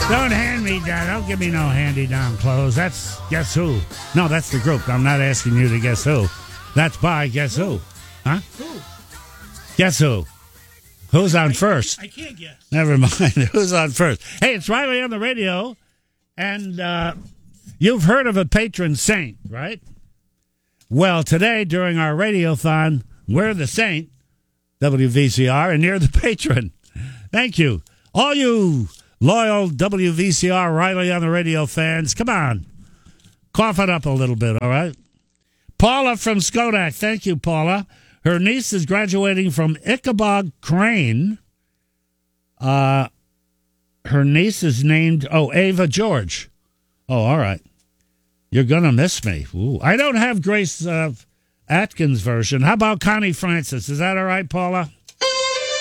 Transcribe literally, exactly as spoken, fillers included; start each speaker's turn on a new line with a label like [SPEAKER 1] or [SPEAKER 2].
[SPEAKER 1] Don't hand me down. Don't give me no handy-down clothes. That's Guess Who. No, that's the group. I'm not asking you to guess who. That's by Guess Who. Huh?
[SPEAKER 2] Who?
[SPEAKER 1] Guess Who. Who's on
[SPEAKER 2] I,
[SPEAKER 1] first?
[SPEAKER 2] I, I can't guess.
[SPEAKER 1] Never mind. Who's on first? Hey, it's Riley on the radio, and uh, you've heard of a patron saint, right? Well, today during our radiothon, we're the saint, W V C R, and you're the patron. Thank you. All you loyal W V C R Riley on the radio fans, come on. Cough it up a little bit, all right? Paula from Skodak. Thank you, Paula. Her niece is graduating from Ichabod Crane. Uh, her niece is named, oh, Ava George. Oh, all right. You're going to miss me. Ooh. I don't have Grace uh, Atkins' version. How about Connie Francis? Is that all right, Paula?